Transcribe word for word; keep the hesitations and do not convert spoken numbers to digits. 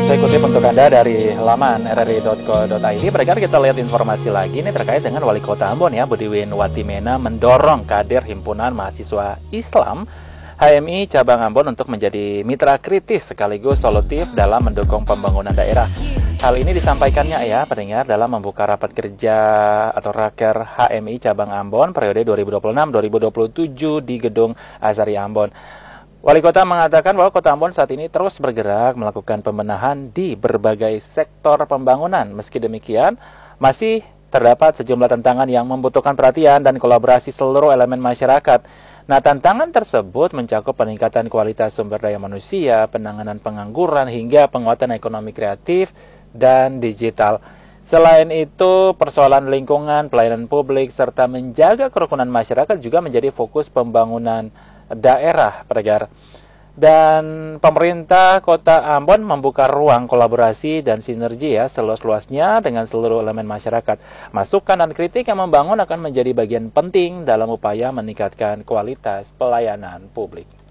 Saya kutip untuk Anda dari laman r r i titik co titik i d. Berikut kita lihat informasi lagi nih terkait dengan Wali Kota Ambon ya, Budiwin Watimena mendorong kader Himpunan Mahasiswa Islam H M I Cabang Ambon untuk menjadi mitra kritis sekaligus solutif dalam mendukung pembangunan daerah. Hal ini disampaikannya ya pendengar dalam membuka rapat kerja atau Raker H M I Cabang Ambon periode dua ribu dua puluh enam sampai dua ribu dua puluh tujuh di Gedung Azari Ambon. Wali Kota mengatakan bahwa Kota Ambon saat ini terus bergerak melakukan pembenahan di berbagai sektor pembangunan. Meski demikian, masih terdapat sejumlah tantangan yang membutuhkan perhatian dan kolaborasi seluruh elemen masyarakat. Nah, tantangan tersebut mencakup peningkatan kualitas sumber daya manusia, penanganan pengangguran, hingga penguatan ekonomi kreatif dan digital. Selain itu, persoalan lingkungan, pelayanan publik, serta menjaga kerukunan masyarakat juga menjadi fokus pembangunan daerah, pendengar. Dan pemerintah Kota Ambon membuka ruang kolaborasi dan sinergi ya seluas-luasnya dengan seluruh elemen masyarakat. Masukan dan kritik yang membangun akan menjadi bagian penting dalam upaya meningkatkan kualitas pelayanan publik.